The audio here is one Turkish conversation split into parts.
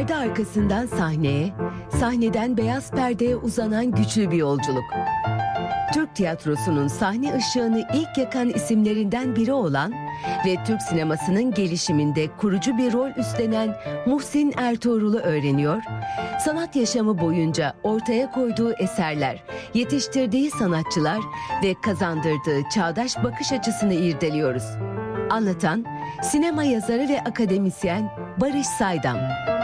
Perde arkasından sahneye, sahneden beyaz perdeye uzanan güçlü bir yolculuk. Türk tiyatrosunun sahne ışığını ilk yakan isimlerinden biri olan ve Türk sinemasının gelişiminde kurucu bir rol üstlenen Muhsin Ertuğrul'u öğreniyor, sanat yaşamı boyunca ortaya koyduğu eserler, yetiştirdiği sanatçılar ve kazandırdığı çağdaş bakış açısını irdeliyoruz. Anlatan, sinema yazarı ve akademisyen Barış Saydam.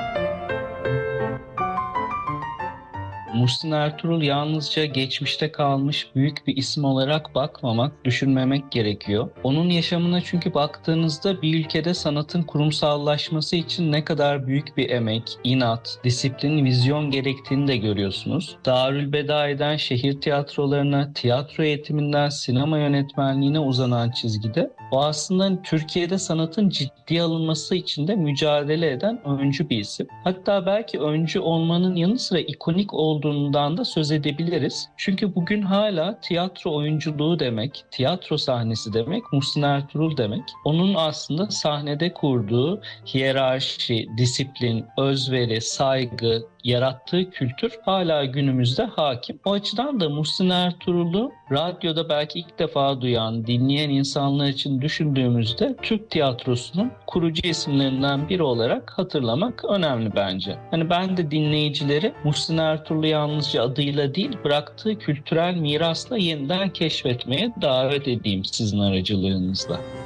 Muhsin Ertuğrul yalnızca geçmişte kalmış büyük bir isim olarak bakmamak, düşünmemek gerekiyor. Onun yaşamına çünkü baktığınızda bir ülkede sanatın kurumsallaşması için ne kadar büyük bir emek, inat, disiplin, vizyon gerektiğini de görüyorsunuz. Darülbedai'den şehir tiyatrolarına, tiyatro eğitiminden sinema yönetmenliğine uzanan çizgide o aslında Türkiye'de sanatın ciddiye alınması için de mücadele eden öncü bir isim. Hatta belki öncü olmanın yanı sıra ikonik olduğundan da söz edebiliriz. Çünkü bugün hala tiyatro oyunculuğu demek, tiyatro sahnesi demek, Muhsin Ertuğrul demek. Onun aslında sahnede kurduğu hiyerarşi, disiplin, özveri, saygı, yarattığı kültür hala günümüzde hakim. O açıdan da Muhsin Ertuğrul'u radyoda belki ilk defa duyan, dinleyen insanlar için düşündüğümüzde Türk tiyatrosunun kurucu isimlerinden biri olarak hatırlamak önemli bence. Hani ben de dinleyicileri Muhsin Ertuğrul'u yalnızca adıyla değil, bıraktığı kültürel mirasla yeniden keşfetmeye davet edeyim sizin aracılığınızla.